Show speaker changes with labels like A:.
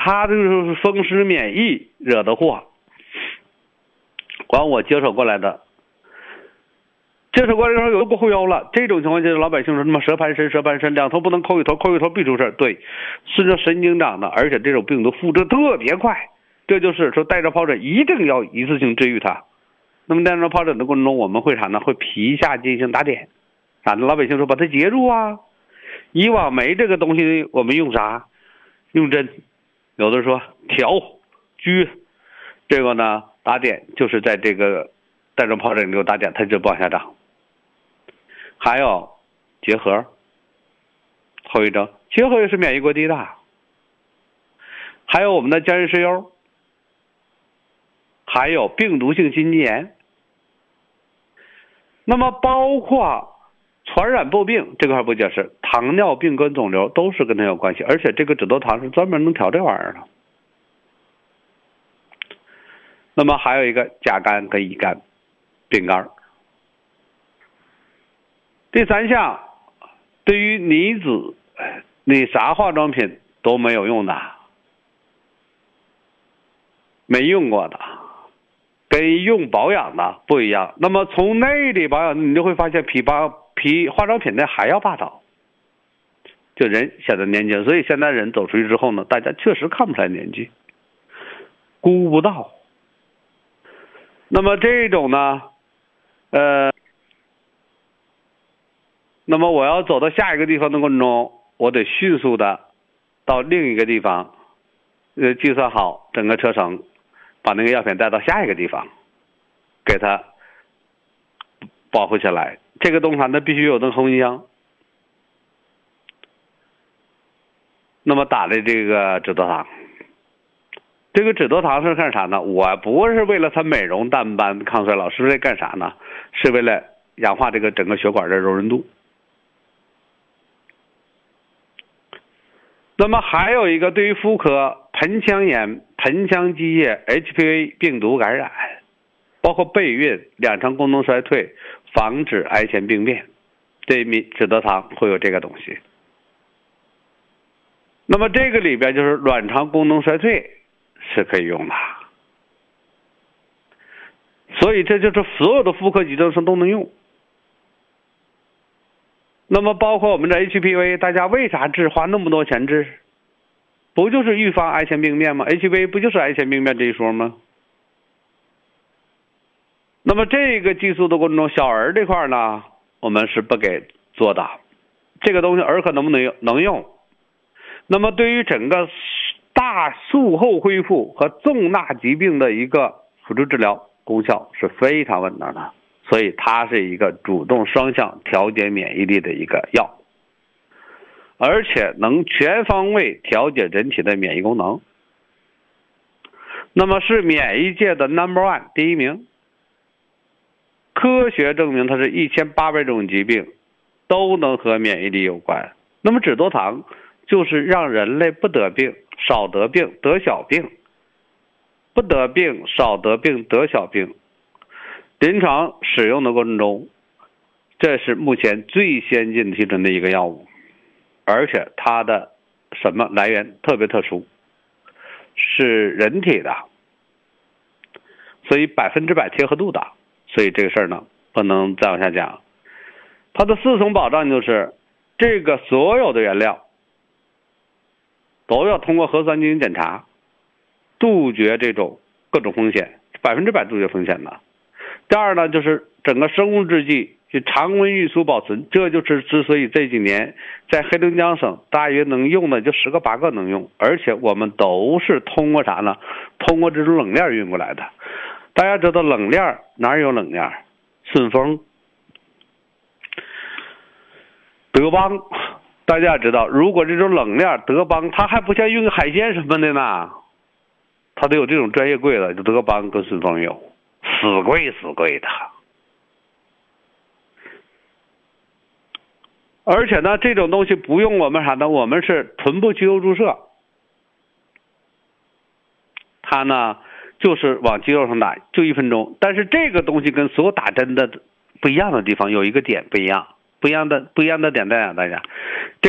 A: 他就是风湿免疫惹的祸。我接手过来的，接手过来之后有过后腰了，这种情况下老百姓说什么蛇盘身，两头不能抠一头，抠一头必出事。对，顺着神经长的，而且这种病毒复制特别快，这就是说带状疱疹一定要一次性治愈它。那么带状疱疹的过程中，我们会啥呢？会皮下进行打点，老百姓说把它截住啊。以往没这个东西，我们用啥？用针，有的说调、狙，这个呢打点就是在这个带状疱疹里头打点，它就不往下长。还有结核，后遗症，结核也是免疫过低的。还有我们的浆液湿疣，还有病毒性心肌炎。那么包括传染病病这块不解释，糖尿病跟肿瘤都是跟它有关系，而且这个止痛糖是专门能调这玩意儿的。那么还有一个甲肝跟乙肝病肝。第三项，对于女子，你啥化妆品都没有用的，没用过的，跟用保养的不一样。那么从内里保养，你就会发现比化妆品的还要霸道，就人显得年轻。所以现在人走出去之后呢，大家确实看不出来年纪，估不到。那么这种呢，那么我要走到下一个地方的过程中，我得迅速的到另一个地方，计算好整个车程，把那个药品带到下一个地方，给它保护起来。这个东西它必须有那个恒温箱。那么打的这个止痛糖，这个止痛糖是干啥呢？我不是为了它美容、淡斑、抗衰老，是为了干啥呢？是为了氧化这个整个血管的柔韧度。那么还有一个，对于妇科盆腔炎、盆腔积液、HPV 病毒感染，包括备孕、两肠功能衰退，防止癌前病变，这止痛糖会有这个东西。那么这个里边就是卵巢功能衰退是可以用的，所以这就是所有的妇科急症上都能用。那么包括我们的 HPV， 大家为啥花那么多钱治？不就是预防癌前病变吗？ HPV 不就是癌前病变这一说吗？那么这个激素的过程中，小儿这块呢，我们是不给做的。这个东西儿科能不能用？能用。那么对于整个大术后恢复和重大疾病的一个辅助治疗功效是非常稳当的，所以它是一个主动双向调节免疫力的一个药，而且能全方位调节人体的免疫功能。那么是免疫界的 No.1 第一名，科学证明它是1800种疾病都能和免疫力有关。那么止痛糖就是让人类不得病、少得病、得小病，不得病、少得病、得小病。临床使用的过程中，这是目前最先进提纯的一个药物，而且它的什么来源特别特殊，是人体的，所以100%贴合度的。所以这个事儿呢，不能再往下讲。它的4重保障就是，这个所有的原料都要通过核酸进行检查，杜绝这种各种风险，100%杜绝风险的。第二呢，就是整个生物制剂去常温运输保存，这就是之所以这几年在黑龙江省大约能用的就10个8个能用，而且我们都是通过啥呢？通过这种冷链运过来的。大家知道冷链哪有冷链？顺丰、德邦。大家知道，如果这种冷链德邦，它还不像运海鲜什么的呢，它得有这种专业柜子，就德邦跟顺丰有，死贵的。而且呢，这种东西不用我们啥呢？我们是臀部肌肉注射，它呢就是往肌肉上打，就1分钟。但是这个东西跟所有打针的不一样的地方，有一个点不一样，不一样的点在哪？大家？